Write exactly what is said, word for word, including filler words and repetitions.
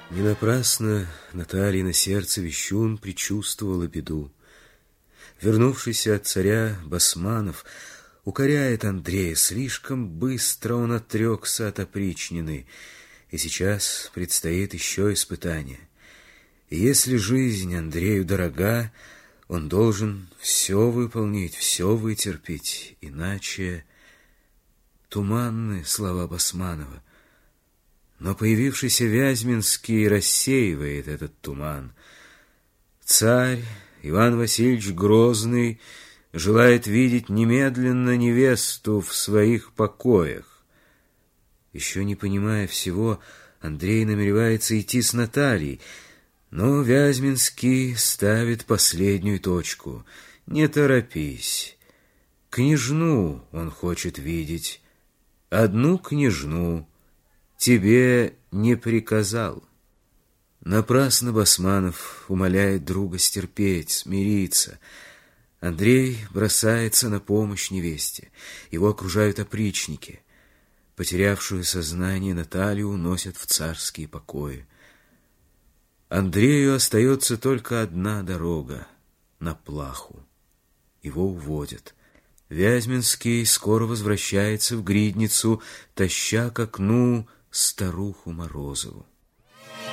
Не напрасно Натальино сердце вещун предчувствовало беду. Вернувшийся от царя Басманов укоряет Андрея. Слишком быстро он отрекся от опричнины, и сейчас предстоит еще испытание. И если жизнь Андрею дорога, он должен все выполнить, все вытерпеть, иначе... Туманны слова Басманова, но появившийся Вязьминский рассеивает этот туман. Царь Иван Васильевич Грозный желает видеть немедленно невесту в своих покоях. Еще не понимая всего, Андрей намеревается идти с Натальей, но Вязьминский ставит последнюю точку. Не торопись. Княжну он хочет видеть, одну княжну, тебе не приказал. Напрасно Басманов умоляет друга стерпеть, смириться. Андрей бросается на помощь невесте. Его окружают опричники. Потерявшую сознание Наталью уносят в царские покои. Андрею остается только одна дорога — на плаху. Его уводят. Вязьминский скоро возвращается в гридницу, таща к окну старуху Морозову.